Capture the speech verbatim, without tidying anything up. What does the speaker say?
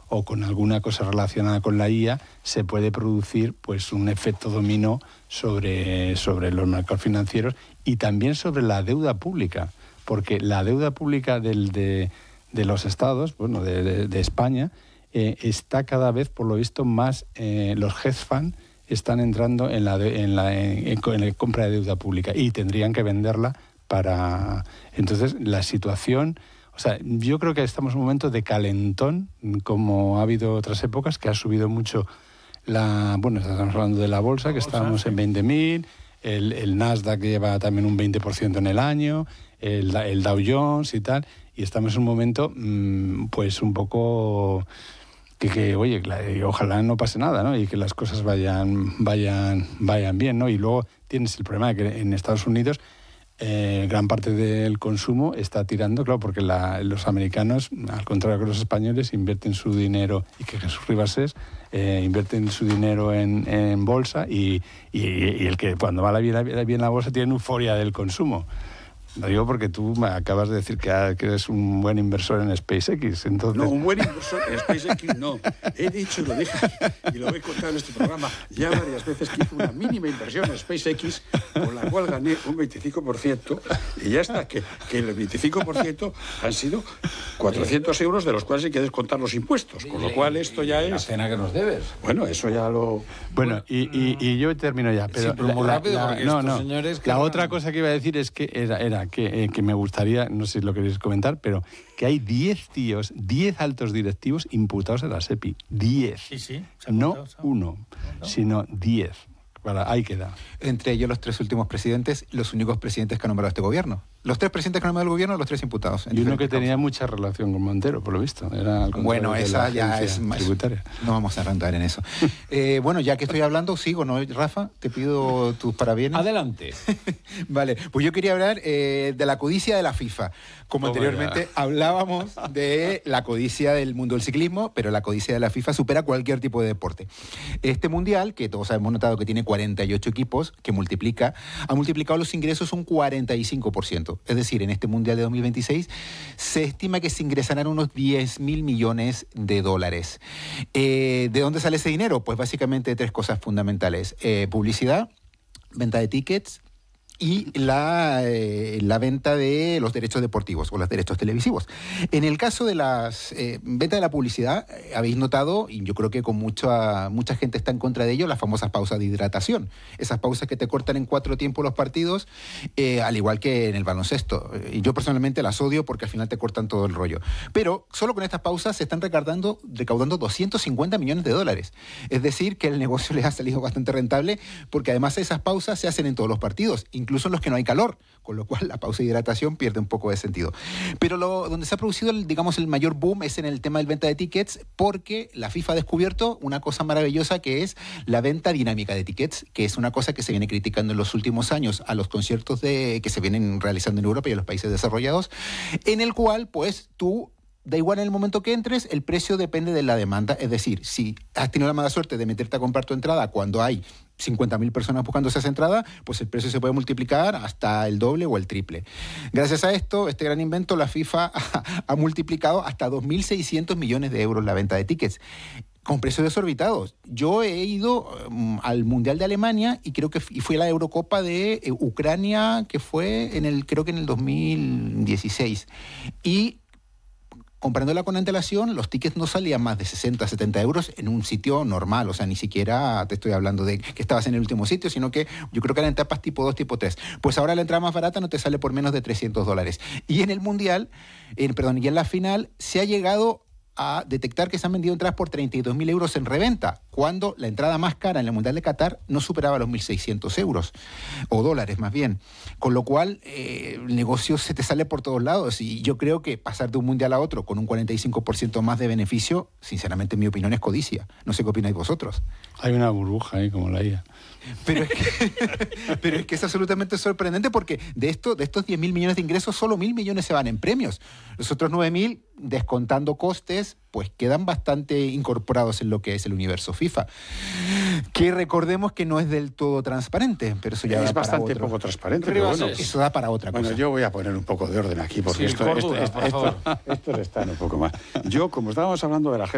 o con alguna cosa relacionada con la I A, se puede producir pues un efecto dominó sobre, sobre los mercados financieros y también sobre la deuda pública, porque la deuda pública del, de, de los estados, bueno, de, de, de España, eh, está cada vez, por lo visto, más, eh, los hedge funds están entrando en la, de, en, la, en, en la compra de deuda pública y tendrían que venderla para... Entonces, la situación... O sea, yo creo que estamos en un momento de calentón, como ha habido otras épocas, que ha subido mucho la... Bueno, estamos hablando de la bolsa, que estábamos en veinte mil, el, el Nasdaq lleva también un veinte por ciento en el año, el, el Dow Jones y tal, y estamos en un momento, mmm, pues un poco... Que, que oye, que ojalá no pase nada, ¿no? Y que las cosas vayan, vayan, vayan bien, ¿no? Y luego tienes el problema de que en Estados Unidos... Eh, gran parte del consumo está tirando, claro, porque la, los americanos, al contrario que los españoles, invierten su dinero, y que Jesús Rivas es, eh, invierten su dinero en, en bolsa y, y, y el que cuando va bien, bien la bolsa tiene euforia del consumo. Lo digo porque tú me acabas de decir que, que eres un buen inversor en SpaceX, entonces... No, un buen inversor en SpaceX no. He dicho y lo dije, y lo he contado en este programa ya varias veces, que hice una mínima inversión en SpaceX, con la cual gané un veinticinco por ciento, y ya está, que, que el veinticinco por ciento han sido cuatrocientos euros, de los cuales hay que descontar los impuestos, con lo cual esto ya es... La cena que nos debes. Bueno, eso ya lo... Bueno, y, y, y yo termino ya, pero... Sí, pero muy la, rápido, la, porque no, estos no, señores... La otra cosa que iba a decir es que era, era que, eh, que me gustaría, no sé si lo queréis comentar, pero que hay diez tíos, diez altos directivos imputados en la SEPI. diez. Sí, sí. No contado, uno, no. sino diez. Para, ahí queda. Entre ellos los tres últimos presidentes, los únicos presidentes que ha nombrado este gobierno. Los tres presidentes que ha nombrado el gobierno, los tres imputados. Y uno que tenía mucha relación con Montero, por lo visto. Era bueno, esa ya es más... tributaria. No vamos a arrancar en eso. eh, bueno, ya que estoy hablando, sigo, ¿no, Rafa? Te pido tus parabienes. Adelante. Vale, pues yo quería hablar eh, de la codicia de la FIFA. Como oh, anteriormente hablábamos de la codicia del mundo del ciclismo, pero la codicia de la FIFA supera cualquier tipo de deporte. Este mundial, que todos hemos notado que tiene cuarenta y ocho equipos, que multiplica, ha multiplicado los ingresos un cuarenta y cinco por ciento. Es decir, en este mundial de dos mil veintiséis se estima que se ingresarán unos diez mil millones de dólares. Eh, ¿De dónde sale ese dinero? Pues básicamente de tres cosas fundamentales. Eh, publicidad, venta de tickets y la, eh, la venta de los derechos deportivos o los derechos televisivos. En el caso de la eh, venta de la publicidad, eh, habéis notado, y yo creo que con mucha, mucha gente está en contra de ello, las famosas pausas de hidratación. Esas pausas que te cortan en cuatro tiempos los partidos, eh, al igual que en el baloncesto. Y yo personalmente las odio porque al final te cortan todo el rollo. Pero solo con estas pausas se están recaudando, recaudando doscientos cincuenta millones de dólares. Es decir, que el negocio les ha salido bastante rentable porque además esas pausas se hacen en todos los partidos, incluso en los que no hay calor, con lo cual la pausa de hidratación pierde un poco de sentido. Pero lo, donde se ha producido, el, digamos, el mayor boom es en el tema del venta de tickets, porque la FIFA ha descubierto una cosa maravillosa que es la venta dinámica de tickets, que es una cosa que se viene criticando en los últimos años a los conciertos de, que se vienen realizando en Europa y en los países desarrollados, en el cual, pues, tú... Da igual en el momento que entres, el precio depende de la demanda. Es decir, si has tenido la mala suerte de meterte a comprar tu entrada cuando hay cincuenta mil personas buscando esa entrada, pues el precio se puede multiplicar hasta el doble o el triple. Gracias a esto, este gran invento, la FIFA ha, ha multiplicado hasta dos mil seiscientos millones de euros la venta de tickets, con precios desorbitados. Yo he ido um, al Mundial de Alemania y creo que y fue a la Eurocopa de eh, Ucrania, que fue en el creo que en el dos mil dieciséis. Y comprándola con antelación, los tickets no salían más de sesenta, setenta euros en un sitio normal. O sea, ni siquiera te estoy hablando de que estabas en el último sitio, sino que yo creo que eran etapas tipo dos, tipo tres. Pues ahora la entrada más barata no te sale por menos de trescientos dólares. Y en el Mundial, eh, perdón, y en la final se ha llegado a detectar que se han vendido entradas por treinta y dos mil euros en reventa, cuando la entrada más cara en el Mundial de Qatar no superaba los mil seiscientos euros, o dólares más bien. Con lo cual, eh, el negocio se te sale por todos lados, y yo creo que pasar de un Mundial a otro con un cuarenta y cinco por ciento más de beneficio, sinceramente, en mi opinión, es codicia. No sé qué opináis vosotros. Hay una burbuja ahí, como la I A. Pero es que, pero es que es absolutamente sorprendente porque de, esto, de estos diez mil millones de ingresos, solo mil millones se van en premios. Los otros nueve mil, descontando costes, pues quedan bastante incorporados en lo que es el universo FIFA. Que recordemos que no es del todo transparente, pero eso ya es da para bastante otro. poco transparente, pero bueno, eso da para otra cosa. Bueno, yo voy a poner un poco de orden aquí porque Sí, esto, cordura, esto, por esto, favor. esto, esto está un poco más. Yo, como estábamos hablando de la gente